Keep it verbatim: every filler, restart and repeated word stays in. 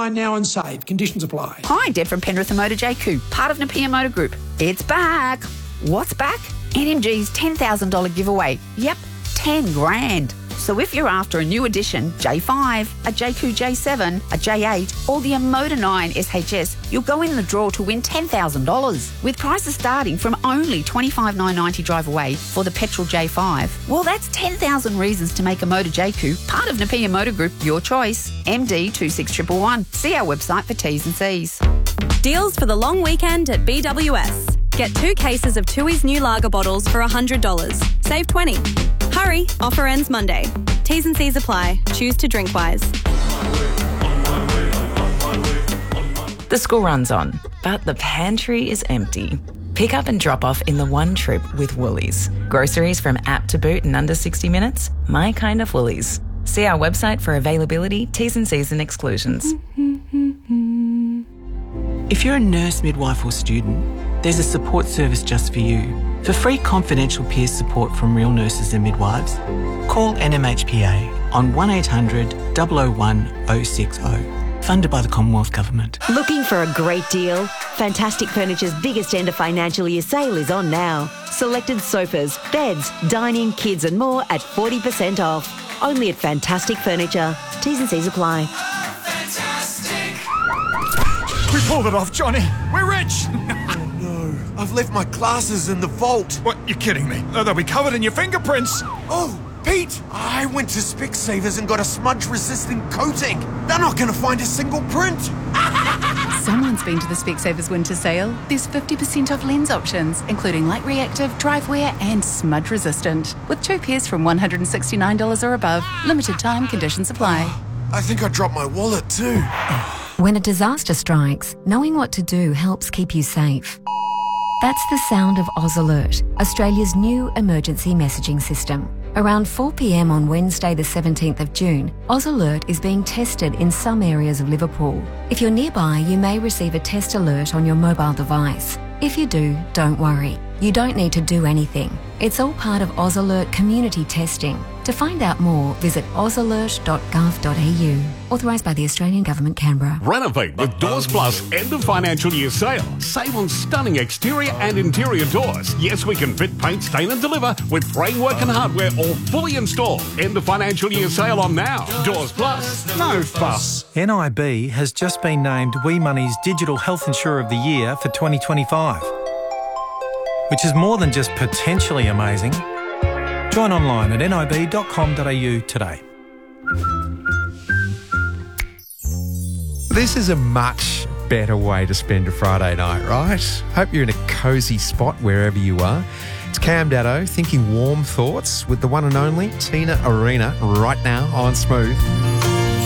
online now and save. Conditions apply. Hi, Deb from Penrith and Motor J Q, part of Napier Motor Group. It's back. What's back? N M G's ten thousand dollars giveaway. Yep, ten grand. So if you're after a new edition, J five, a J Q J seven, a J eight, or the Emoda nine S H S, you'll go in the draw to win ten thousand dollars. With prices starting from only twenty-five thousand nine hundred ninety dollars drive away for the petrol J five. Well, that's ten thousand reasons to make a Motor J Q, part of Napier Motor Group, your choice. M D two six one one one. See our website for T's and C's. Deals for the long weekend at B W S. Get two cases of Tooheys new lager bottles for one hundred dollars. Save twenty dollars. Hurry, offer ends Monday. T's and C's apply. Choose to drink wise. The school run's on, but the pantry is empty. Pick up and drop off in the one trip with Woolies. Groceries from app to boot in under sixty minutes. My kind of Woolies. See our website for availability, T's and C's and exclusions. If you're a nurse, midwife or student, there's a support service just for you. For free confidential peer support from real nurses and midwives, call N M H P A on one eight hundred, double oh one, oh six oh. Funded by the Commonwealth Government. Looking for a great deal? Fantastic Furniture's biggest end of financial year sale is on now. Selected sofas, beds, dining, kids and more at forty percent off. Only at Fantastic Furniture. T's and C's apply. Fantastic. We pulled it off, Johnny. We're rich. Oh no, I've left my glasses in the vault. What, you're kidding me? Oh, they'll be covered in your fingerprints. Oh, Pete, I went to Specsavers and got a smudge-resistant coating. They're not going to find a single print. Someone's been to the Specsavers winter sale. There's fifty percent off lens options, including light reactive, drive wear and smudge resistant. With two pairs from one hundred sixty-nine dollars or above. Limited time, conditions apply. I think I dropped my wallet too. When a disaster strikes, knowing what to do helps keep you safe. That's the sound of Oz Alert, Australia's new emergency messaging system. Around four p m on Wednesday the seventeenth of June, Oz Alert is being tested in some areas of Liverpool. If you're nearby, you may receive a test alert on your mobile device. If you do, don't worry. You don't need to do anything. It's all part of Oz Alert community testing. To find out more, visit oz alert dot gov dot a u. Authorised by the Australian Government, Canberra. Renovate with Doors Plus end of financial year sale. Save on stunning exterior and interior doors. Yes, we can fit, paint, stain and deliver with framework and hardware all fully installed. End of financial year sale on now. Doors Plus. No fuss. N I B has just been named We Money's Digital Health Insurer of the Year for twenty twenty-five. Which is more than just potentially amazing. Join online at nib dot com dot a u today. This is a much better way to spend a Friday night, right? Hope you're in a cosy spot wherever you are. It's Cam Daddo thinking warm thoughts with the one and only Tina Arena right now on Smooth.